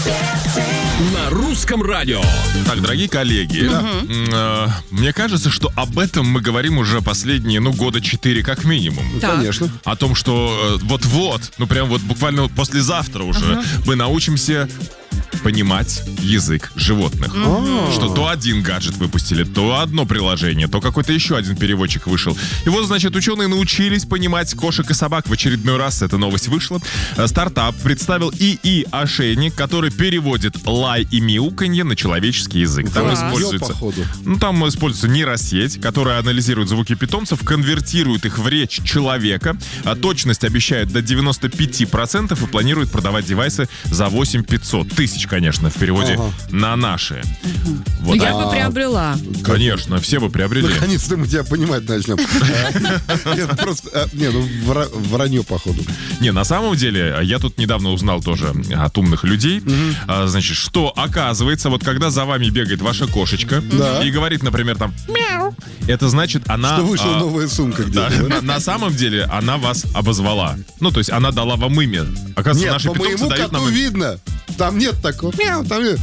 На русском радио. Так, дорогие коллеги, мне кажется, что об этом мы говорим уже последние, года 4 как минимум. Так. Конечно. О том, что вот-вот, прям вот буквально послезавтра уже мы научимся понимать язык животных. Что то один гаджет выпустили, то одно приложение, то какой-то еще один переводчик вышел. И вот, значит, ученые научились понимать кошек и собак. В очередной раз эта новость вышла. Стартап представил ИИ-ошейник, который переводит лай и мяуканье на человеческий язык. Там используется, там используется нейросеть, которая анализирует звуки питомцев, конвертирует их в речь человека. Точность обещают до 95% и планирует продавать девайсы за 8500 тысяч, конечно, в переводе на наши. Вот. Я бы приобрела. Конечно, все бы приобрели. Наконец-то мы тебя понимать начнем. Нет, просто, вранье, походу. Не, на самом деле, я тут недавно узнал тоже от умных людей, значит, что оказывается, вот когда за вами бегает ваша кошечка и говорит, например, там мяу, это значит, она... Что вышла новая сумка где-то. На самом деле, она вас обозвала. Ну, то есть, она дала вам имя. Оказывается, Нет, наши по питомцы моему дают коту нам... видно. Там нет такого. Мяу, там нет.